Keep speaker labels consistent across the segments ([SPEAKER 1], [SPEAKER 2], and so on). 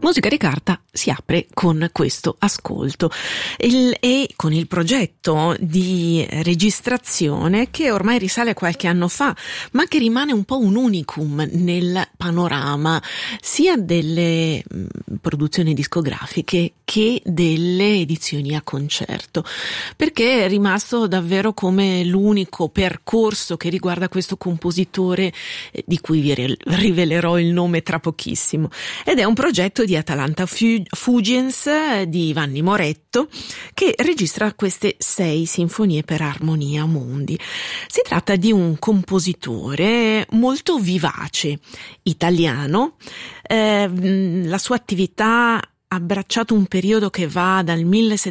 [SPEAKER 1] Musica di Carta si apre con questo ascolto e con il progetto di registrazione che ormai risale a qualche anno fa, ma che rimane un po' un unicum nel panorama sia delle produzioni discografiche che delle edizioni a concerto, perché è rimasto davvero come l'unico percorso che riguarda questo compositore di cui vi rivelerò il nome tra pochissimo, ed è un progetto di Atalanta Fugiens di Vanni Moretto, che registra queste 6 sinfonie per armonia mundi. Si tratta di un compositore molto vivace, italiano. La sua attività ha abbracciato un periodo che va dal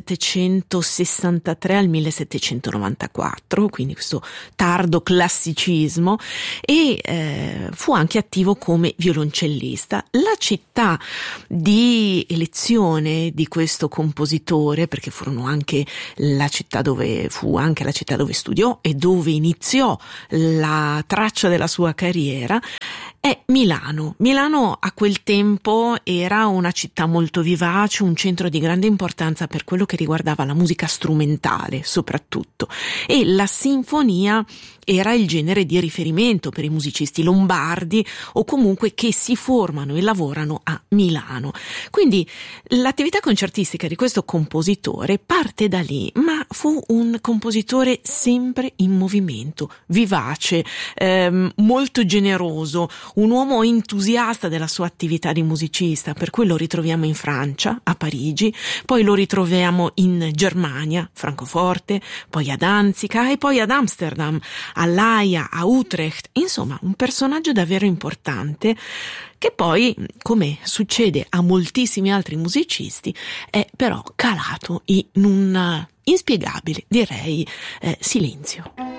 [SPEAKER 1] 1763 al 1794, quindi questo tardo classicismo, e fu anche attivo come violoncellista. La città di elezione di questo compositore, perché fu anche la città dove studiò e dove iniziò la traccia della sua carriera, è Milano. Milano a quel tempo era una città molto vivace, un centro di grande importanza per quello che riguardava la musica strumentale soprattutto, e la sinfonia era il genere di riferimento per i musicisti lombardi o comunque che si formano e lavorano a Milano. Quindi l'attività concertistica di questo compositore parte da lì, ma fu un compositore sempre in movimento, vivace, molto generoso, un uomo entusiasta della sua attività di musicista, per cui lo ritroviamo in Francia, a Parigi, poi lo ritroviamo in Germania, Francoforte, poi a Danzica e poi ad Amsterdam, all'Haia, a Utrecht. Insomma, un personaggio davvero importante che poi, come succede a moltissimi altri musicisti, è però calato in un inspiegabile, direi, silenzio.